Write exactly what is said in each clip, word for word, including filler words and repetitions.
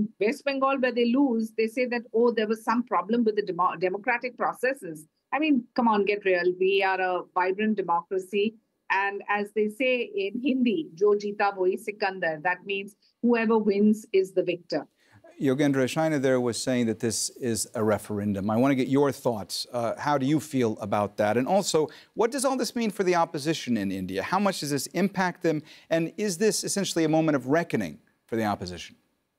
in West Bengal, where they lose, they say that, oh, there was some problem with the demo- democratic processes. I mean, come on, get real. We are a vibrant democracy. And as they say in Hindi, Jo Jeeta Wohi Sikandar, that means whoever wins is the victor. Yogendra, Shaina there was saying that this is a referendum. I want to get your thoughts. Uh, how do you feel about that? And also, what does all this mean for the opposition in India? How much does this impact them? And is this essentially a moment of reckoning for the opposition?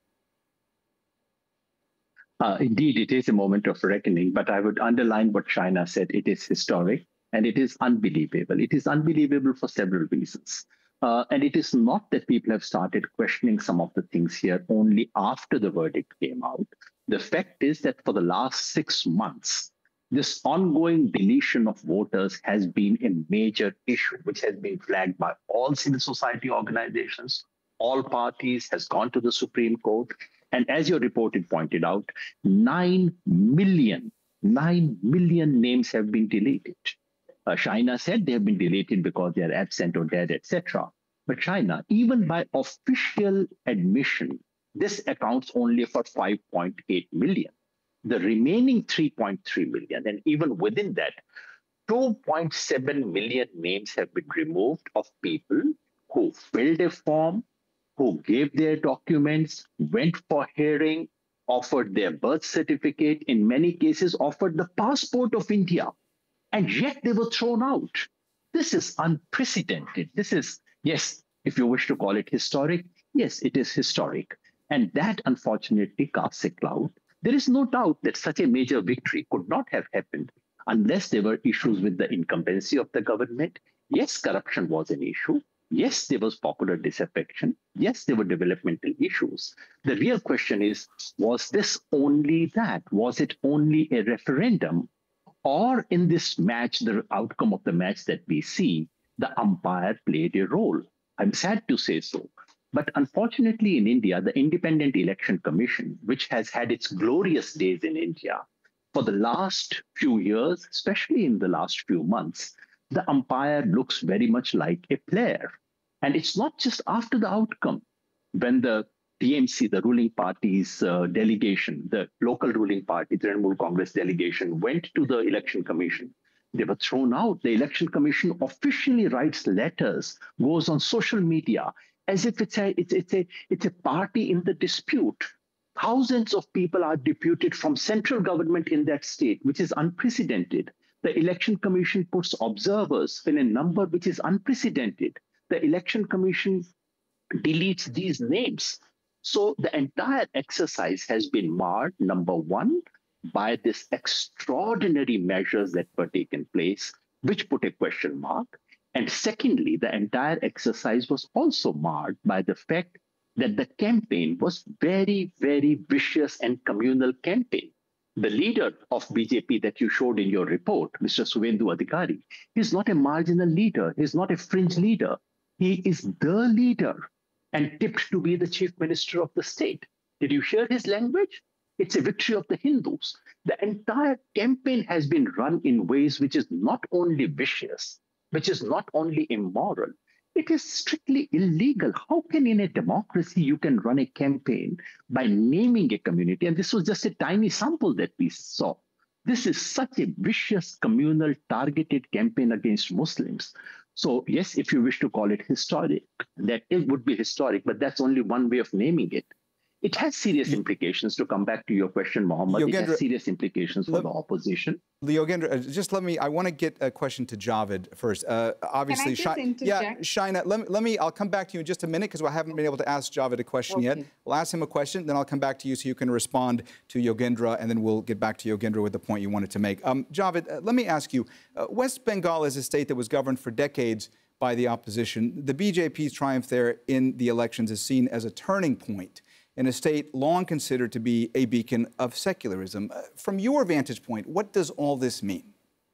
Uh, indeed, it is a moment of reckoning, but I would underline what Shaina said. It is historic and it is unbelievable. It is unbelievable for several reasons. Uh, and it is not that people have started questioning some of the things here only after the verdict came out. The fact is that for the last six months, this ongoing deletion of voters has been a major issue, which has been flagged by all civil society organizations, all parties, has gone to the Supreme Court. And as your report had pointed out, nine million, nine million names have been deleted. Uh, Shaina said they have been deleted because they are absent or dead, et cetera. But Shaina, even by official admission, this accounts only for five point eight million. The remaining three point three million, and even within that, two point seven million names have been removed of people who filled a form, who gave their documents, went for hearing, offered their birth certificate, in many cases offered the passport of India. And yet they were thrown out. This is unprecedented. This is, yes, if you wish to call it historic, yes, it is historic. And that, unfortunately, casts a cloud. There is no doubt that such a major victory could not have happened unless there were issues with the incumbency of the government. Yes, corruption was an issue. Yes, there was popular disaffection. Yes, there were developmental issues. The real question is, was this only that? Was it only a referendum? Or in this match, the outcome of the match that we see, the umpire played a role. I'm sad to say so. But unfortunately in India, the Independent Election Commission, which has had its glorious days in India, for the last few years, especially in the last few months, the umpire looks very much like a player. And it's not just after the outcome. When the T M C, the ruling party's uh, delegation, the local ruling party, the Trinamool Congress delegation, went to the Election Commission, they were thrown out. The Election Commission officially writes letters, goes on social media, as if it's a, it's, it's, a, it's a party in the dispute. Thousands of people are deputed from central government in that state, which is unprecedented. The Election Commission puts observers in a number which is unprecedented. The Election Commission deletes these names. So the entire exercise has been marred, number one, by this extraordinary measures that were taken place, which put a question mark. And secondly, the entire exercise was also marred by the fact that the campaign was very, very vicious and communal campaign. The leader of B J P that you showed in your report, Mister Suvendu Adhikari, is not a marginal leader. He's not a fringe leader. He is the leader and tipped to be the chief minister of the state. Did you hear his language? It's a victory of the Hindus. The entire campaign has been run in ways which is not only vicious, which is not only immoral, it is strictly illegal. How can in a democracy you can run a campaign by naming a community? And this was just a tiny sample that we saw. This is such a vicious, communal, targeted campaign against Muslims. So yes, if you wish to call it historic, that it would be historic, but that's only one way of naming it. It has serious implications, to come back to your question, Mohammed. Yogendra, it has serious implications for let, the opposition. Yogendra, just let me, I want to get a question to Javed first. Uh, obviously, Can I just interject? Yeah, Shaina, let me, let me, I'll come back to you in just a minute because I haven't been able to ask Javed a question okay. yet. We'll ask him a question, then I'll come back to you so you can respond to Yogendra, and then we'll get back to Yogendra with the point you wanted to make. Um, Javed, uh, let me ask you, uh, West Bengal is a state that was governed for decades by the opposition. The B J P's triumph there in the elections is seen as a turning point in a state long considered to be a beacon of secularism. Uh, from your vantage point, what does all this mean?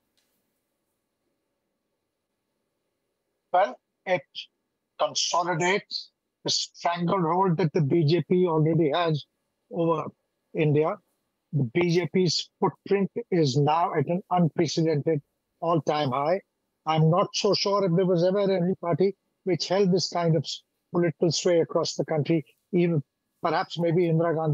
Well, it consolidates the stranglehold that the B J P already has over India. The B J P's footprint is now at an unprecedented all-time high. I'm not so sure if there was ever any party which held this kind of political sway across the country, even perhaps maybe Indira Gandhi.